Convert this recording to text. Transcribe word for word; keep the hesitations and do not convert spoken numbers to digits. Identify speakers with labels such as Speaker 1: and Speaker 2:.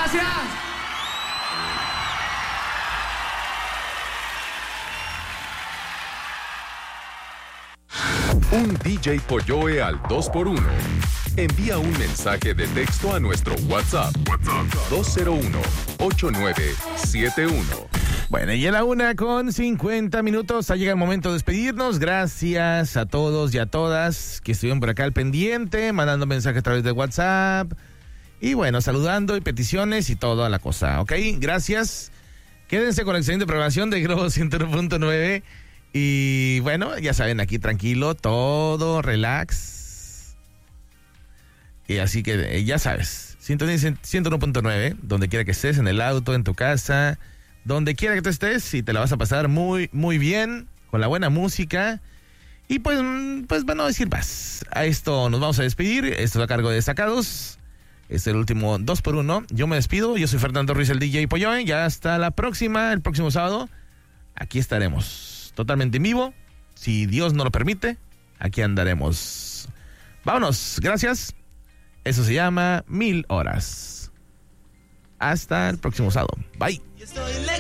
Speaker 1: Gracias.
Speaker 2: Un D J Polloe al dos por uno. Envía un mensaje de texto a nuestro WhatsApp. WhatsApp dos cero uno, ocho nueve siete uno.
Speaker 3: Bueno, y a la una con cincuenta minutos, ha llegado el momento de despedirnos. Gracias a todos y a todas que estuvieron por acá al pendiente, mandando mensajes a través de WhatsApp. Y bueno, saludando y peticiones y toda la cosa, ¿ok? Gracias. Quédense con la excelente programación de Globo ciento uno punto nueve. Y bueno, ya saben, aquí tranquilo, todo relax. Y así que eh, ya sabes, ciento uno punto nueve, donde quiera que estés, en el auto, en tu casa, donde quiera que tú estés, y te la vas a pasar muy, muy bien, con la buena música. Y pues, pues bueno, a decir más. A esto nos vamos a despedir. Esto es a cargo de Destacados. Es el último dos por uno. Yo me despido. Yo soy Fernando Ruiz, el D J Polloe. Ya hasta la próxima, el próximo sábado. Aquí estaremos. Totalmente en vivo, si Dios no lo permite, aquí andaremos. Vámonos, gracias. Eso se llama Mil Horas. Hasta el próximo sábado. Bye.